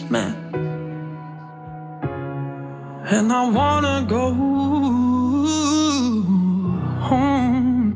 me. And I wanna go home.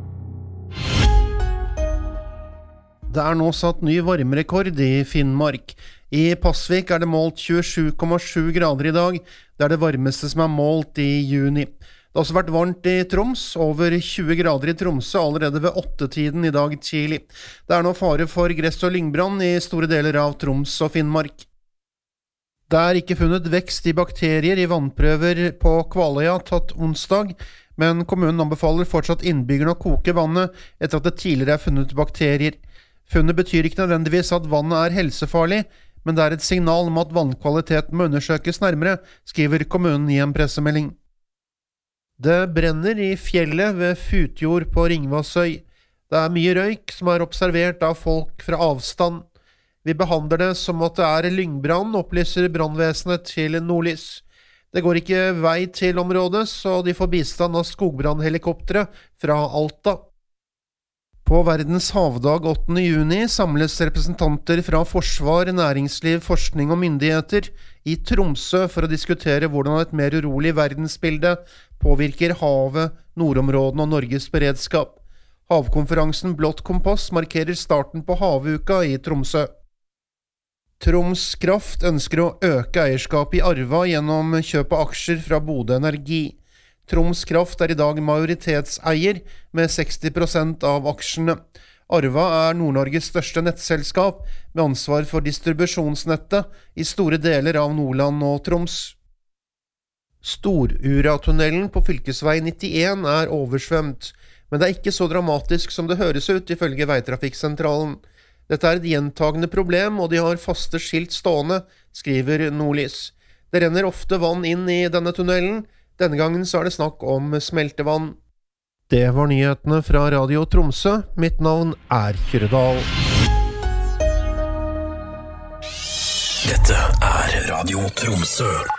Det nå satt ny varmerekord I Finnmark. I Pasvik det målt 27,7 grader I dag. Det det varmeste som målt I juni. Det har også vært varmt I Troms, over 20 grader I Tromsø allerede ved 8-tiden I dag tidlig. Det nå fare for gress- og lyngbrann I store deler av Troms og Finnmark. Det ikke funnet vekst I bakterier I vannprøver på Kvaløya tatt onsdag, men kommunen anbefaler fortsatt innbyggerne å koke vannet etter at det tidligere funnet bakterier. Funnet betyr ikke nødvendigvis at vannet helsefarlig, men det et signal om at vannkvaliteten må undersøkes nærmere, skriver kommunen I en pressemelding. Det brenner I fjellet ved Futjord på Ringvassøy. Det mye røyk som observert av folk fra avstand. Vi behandler det som at det lyngbrann, opplyser brannvesenet til Nordlys. Det går ikke vei til området, så de får bistand av skogbrannhelikoptere fra Alta. På verdens havdag 8. juni samles representanter fra forsvar, næringsliv, forskning og myndigheter I Tromsø for å diskutere hvordan et mer urolig verdensbilde påvirker havet, nordområdene og Norges beredskap. Havkonferansen Blått Kompass markerer starten på havuka I Tromsø. Troms Kraft ønsker å øke eierskapet I Arva gjennom kjøp av aksjer fra Bodø Energi. Troms Kraft I dag majoritetseier med 60% av aksjene. Arva Nord-Norges største nettselskap med ansvar for distribusjonsnettet I store deler av Nordland og Troms. Storuratunnelen på fylkesvei 91 oversvømt, men det ikke så dramatisk som det høres ut ifølge Veitrafikksentralen. Dette et gjentagende problem, og de har faste skilt stående, skriver Nordlys. Det renner ofte vann inn I denne tunnelen. Denne gangen så det snakk om smeltevann. Det var nyhetene fra Radio Tromsø. Mitt navn Kyrredal. Dette Radio Tromsø.